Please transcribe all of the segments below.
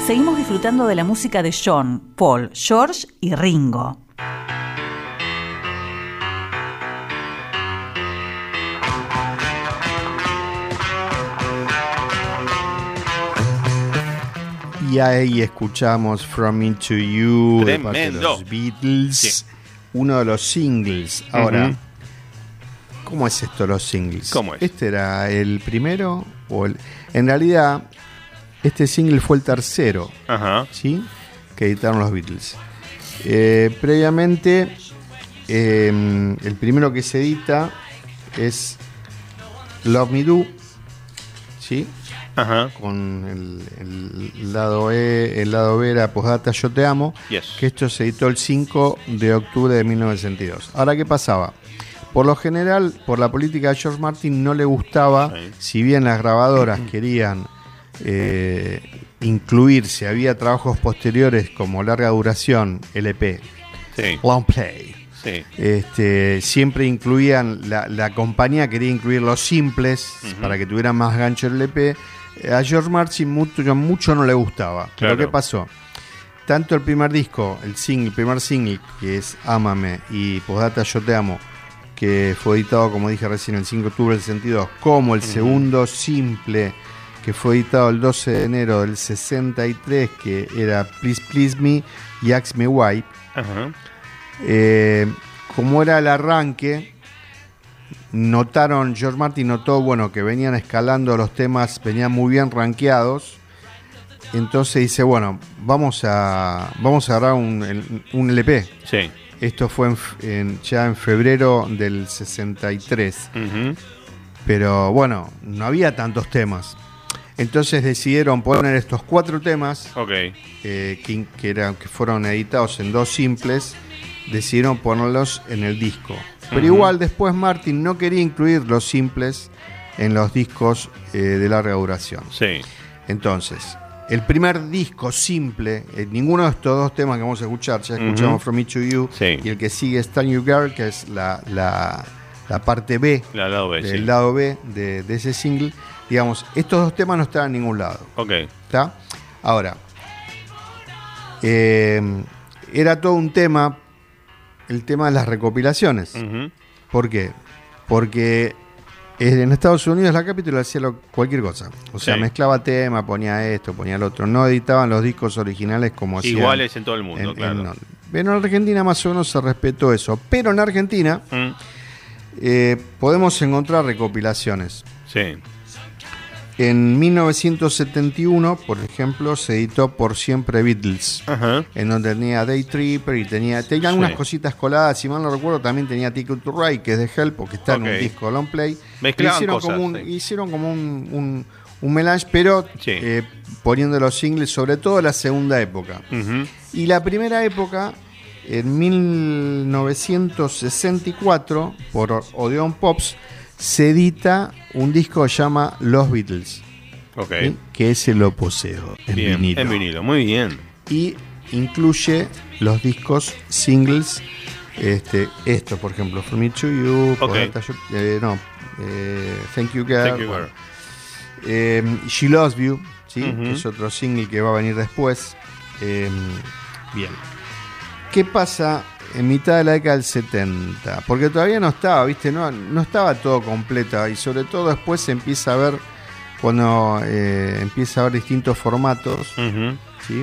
seguimos disfrutando de la música de John, Paul, George y Ringo. Y ahí escuchamos From Me to You de parte de los Beatles, sí. Uno de los singles. Ahora, ¿cómo es esto los singles? ¿Cómo es? ¿Este era el primero? En realidad, este single fue el tercero, ¿sí? Que editaron los Beatles. Previamente, el primero que se edita es Love Me Do, ¿sí? Con el lado E, el lado B era Postdata Yo Te Amo, que esto se editó el 5 de octubre de 1962. Ahora, ¿qué pasaba? Por lo general, por la política de George Martin no le gustaba, si bien las grabadoras querían incluirse, había trabajos posteriores como larga duración, LP, long play. Siempre incluían, la compañía quería incluir los simples para que tuvieran más gancho el LP. A George Martin mucho no le gustaba. Claro. Pero ¿qué pasó? Tanto el primer disco, el primer single, que es Ámame, y Postdata Yo Te Amo, que fue editado, como dije recién, el 5 de octubre del 62, como el segundo simple, que fue editado el 12 de enero del 63, que era Please Please Me y Ask Me Why. Como era el arranque, George Martin notó, que venían escalando los temas, venían muy bien rankeados. Entonces dice, vamos a agarrar un LP. Sí. Esto fue ya en febrero del 63. Pero no había tantos temas. Entonces decidieron poner estos 4 temas que fueron editados en 2 simples. Decidieron ponerlos en el disco. Pero igual después Martin no quería incluir los simples en los discos de larga duración. Sí. Entonces, el primer disco simple, ninguno de estos 2 temas que vamos a escuchar, ya escuchamos From Me to You, y el que sigue es Stand You Girl, que es la parte B, del lado B de ese single. Digamos, estos 2 temas no estaban en ningún lado. ¿Está? Ahora, era todo un tema, el tema de las recopilaciones. ¿Por qué? Porque en Estados Unidos la Capitol hacía cualquier cosa. O sea, mezclaba tema, ponía esto, ponía el otro. No editaban los discos originales como hacían. Iguales en todo el mundo, claro. Pero en Argentina más o menos se respetó eso. Pero en Argentina podemos encontrar recopilaciones. Sí. En 1971, por ejemplo, se editó Por Siempre Beatles, en donde tenía Day Tripper y tenía algunas cositas coladas. Si mal no recuerdo, también tenía Ticket to Ride, que es de Help, que está en un disco long play. Hicieron como un melange, pero poniendo los singles, sobre todo la segunda época. Y la primera época, en 1964, por Odeon Pops, se edita un disco que se llama Los Beatles, ¿sí? Que ese lo poseo en vinilo. En vinilo, muy bien. Y incluye los discos singles, esto por ejemplo, From Me to You, Thank You Girl, She Loves You, ¿sí? Que es otro single que va a venir después. Bien. ¿Qué pasa en mitad de la década del 70? Porque todavía no estaba, ¿viste? No estaba todo completo. Y sobre todo después se empieza a ver, cuando empieza a haber distintos formatos, ¿sí?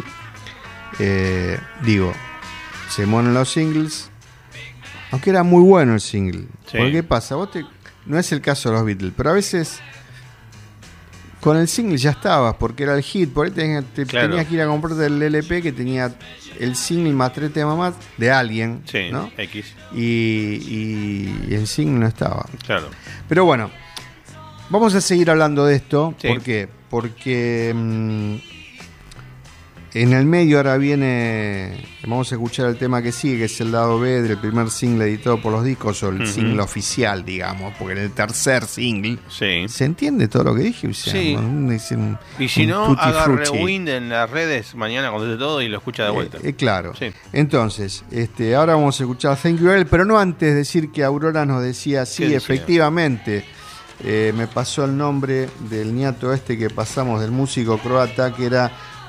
Se ponen los singles, aunque era muy bueno el single. Sí. Porque ¿qué pasa? No es el caso de los Beatles, pero a veces con el single ya estabas, porque era el hit. Por ahí tenías que ir a comprarte el LP que tenía el single más 3 temas más de alguien, ¿no? Y el single no estaba. Claro. Pero bueno, vamos a seguir hablando de esto. ¿Por qué? Porque en el medio ahora vamos a escuchar el tema que sigue, que es el lado B del primer single editado por los discos, o el single oficial, digamos, porque en el tercer single se entiende todo lo que dije. O sea, y si no, haga rewind en las redes mañana cuando esté todo y lo escucha de vuelta. Claro. Sí. Entonces, ahora vamos a escuchar Thank You Girl, pero no antes decir que Aurora nos decía, sí, efectivamente, me pasó el nombre del niato que pasamos, del músico croata, que era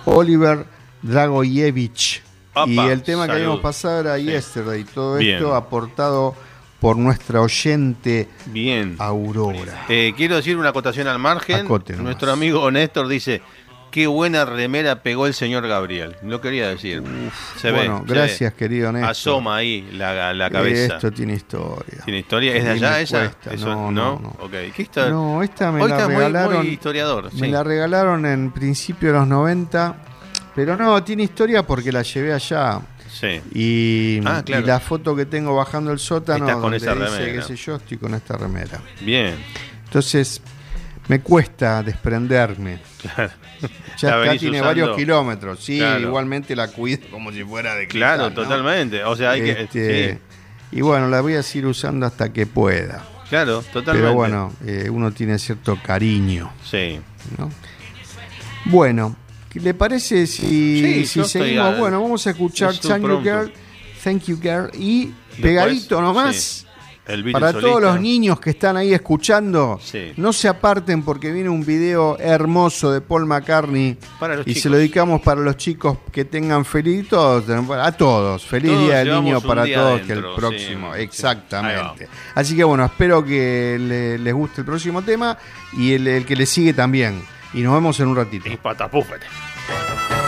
Oliver Dragoyevich. Opa, y el tema salud. que habíamos pasado era Yesterday. Todo esto aportado por nuestra oyente Aurora. Quiero decir una acotación al margen. Nuestro amigo Néstor dice: qué buena remera pegó el señor Gabriel. Lo quería decir. Bueno, gracias, querido Néstor. Asoma ahí la cabeza. Esto tiene historia. ¿Tiene historia? ¿Es de allá esa? Eso, no. Okay. ¿Qué historia? No, esta me la regalaron. Muy historiador. Me la regalaron en principio de los 90. Pero no, tiene historia porque la llevé allá. Sí. Y la foto que tengo bajando el sótano, estás con donde esa dice, remera. qué sé yo, estoy con esta remera. Bien. Entonces, me cuesta desprenderme. Claro. Ya acá tiene varios kilómetros. Sí, igualmente la cuido como si fuera de cristal. Claro, totalmente. O sea, hay que... Y bueno, la voy a seguir usando hasta que pueda. Claro, totalmente. Pero bueno, uno tiene cierto cariño. Sí. ¿No? Bueno, ¿le parece si seguimos? Bueno, vamos a escuchar Thank You Girl y después, pegadito nomás. Para todos los niños que están ahí escuchando, no se aparten porque viene un video hermoso de Paul McCartney y chicos. Se lo dedicamos para los chicos que tengan feliz, a todos, feliz Día del Niño para todos, que el próximo, exactamente. Así que bueno, espero que les guste el próximo tema y el que le sigue también. Y nos vemos en un ratito. Y patapúfete.